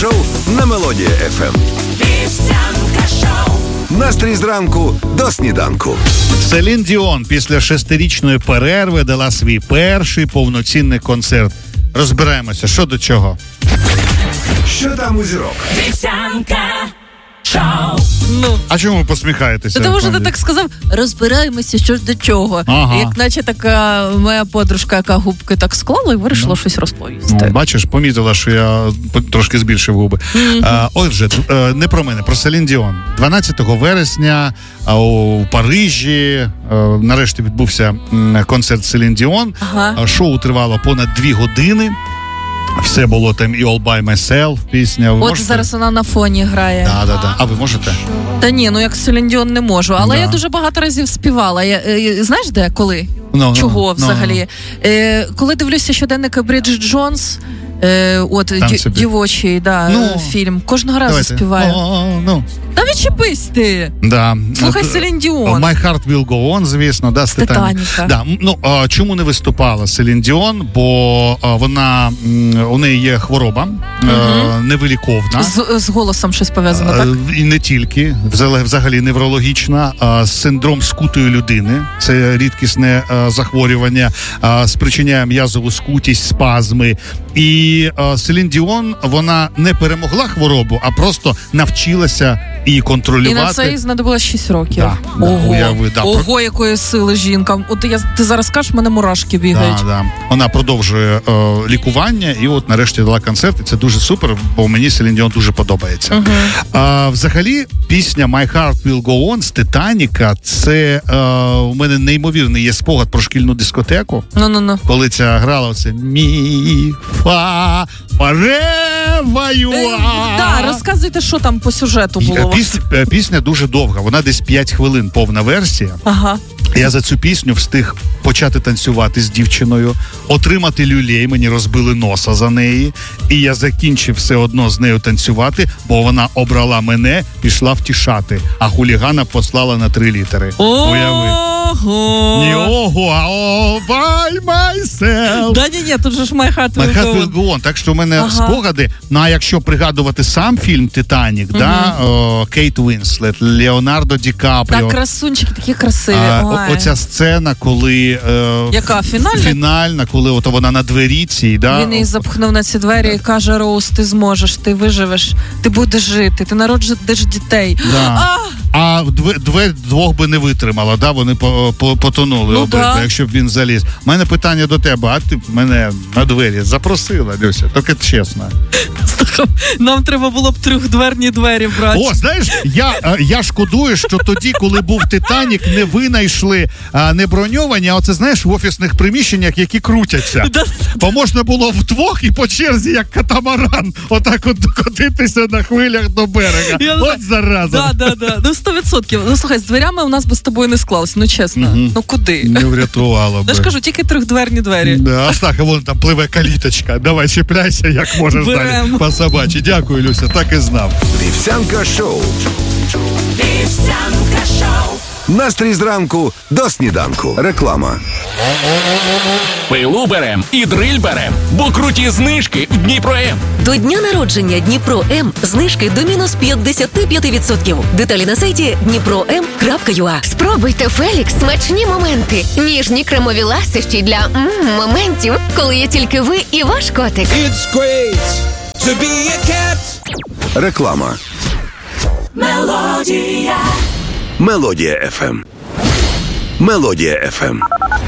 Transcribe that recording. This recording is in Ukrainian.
шоу на Мелодія FM. Вівсянка шоу. Настрій зранку до сніданку. Селін Діон після 6-річної перерви дала свій перший повноцінний концерт. Розбираємося, що до чого. Що там у зірок? Вівсянка шоу. А чому ви посміхаєтеся? Тому що ти так сказав, розбираємося, що ж до чого. Ага. Як наче така моя подружка, яка губки так склала і вирішила щось розповісти. Бачиш, помітила, що я трошки збільшив губи. Отже, не про мене, про Селін Діон. 12 вересня у Парижі нарешті відбувся концерт Селін Діон. Ага. Шоу тривало понад 2 години. Все було там і All By Myself пісня. От зараз вона на фоні грає. Да. А ви можете? Та ні, як Селін Діон не можу. Але я дуже багато разів співала. Знаєш де, коли? Чого взагалі? Коли дивлюся щоденника Бріджит Джонс, дівочий фільм, кожного разу співаю. Та відчепись ти! Да. Слухай Селін Діон. My Heart Will Go On, звісно, з Титаніка. Да. Чому не виступала Селін Діон? Бо у неї є хвороба невиліковна. З голосом щось пов'язано, так? І не тільки, взагалі неврологічна. Синдром скутої людини. Це рідкісне захворювання, спричиняє м'язову скутість, спазми. І Селін Діон, вона не перемогла хворобу, а просто навчилася її контролювати. І на це їй знадобилось 6 років. Ого, якої сили жінка. От ти зараз кажеш, в мене мурашки бігають. Вона продовжує лікування і от нарешті дала концерт. І це дуже супер, бо мені Селін Діон дуже подобається. Взагалі, пісня My Heart Will Go On з Титаніка, це у мене неймовірний є спогад про шкільну дискотеку. Коли ця грала оце Мі, Фа, Пареваю. Розказуйте, що там по сюжету було. Пісня дуже довга, вона десь 5 хвилин, повна версія. Ага. Я за цю пісню встиг почати танцювати з дівчиною, отримати люлей, мені розбили носа за неї, і я закінчив все одно з нею танцювати, бо вона обрала мене, пішла втішати, а хулігана послала на 3 літери. Уяви. Не ого, а all by myself. Да-ні, тут же ж My Heart Will Go On. Так що в мене спогади. А якщо пригадувати сам фільм «Титанік», Кейт Уінслет, Леонардо Ді Капріо. Так, красунчики такі красиві. Оця сцена, коли... Яка? Фінальна? Фінальна, коли от вона на двері цій. Він її запхнув на ці двері і каже: Роуз, ти зможеш, ти виживеш, ти будеш жити, ти народиш дітей. А двох би не витримала, вони потонули обидва, якщо б він заліз. У мене питання до тебе, а ти мене на двері запросила, Люся, тільки чесно. Нам треба було б 3-дверні двері брати. О, знаєш, я шкодую, що тоді, коли був Титанік, не винайшли не броньовані, а оце, знаєш, в офісних приміщеннях, які крутяться. Бо можна було вдвох і по черзі, як катамаран, отак от докотитися на хвилях до берега. От зараза. Да. 100%. Слухай, з дверями у нас би з тобою не склалось, чесно. Куди? Не врятувало би. Я ж кажу, тільки 3-дверні двері. Так, а вон там пливе каліточка. Давай, чіпляйся, як можеш далі. По собачі. Дякую, Люся, так і знав. Вівсянка шоу. Вівсянка шоу. Настрій зранку до сніданку. Реклама. Пилу берем і дриль берем, бо круті знижки в Дніпро-М. До дня народження Дніпро-М знижки до мінус 55%. Деталі на сайті dnipro.m.ua. Спробуйте Фелікс смачні моменти. Ніжні кремові ласощі для моментів, коли є тільки ви і ваш котик. It's great to be a cat. Реклама. Мелодія. Мелодія FM. Мелодія FM.